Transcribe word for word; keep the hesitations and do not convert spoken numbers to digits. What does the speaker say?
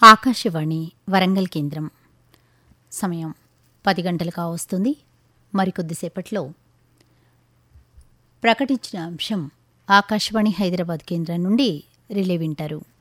ఆకాశవాణి వరంగల్ కేంద్రం. సమయం పది గంటలు కావస్తుంది. మరికొద్దిసేపట్లో ప్రకటించిన అంశం ఆకాశవాణి హైదరాబాద్ కేంద్రం నుండి రిలే వింటారు.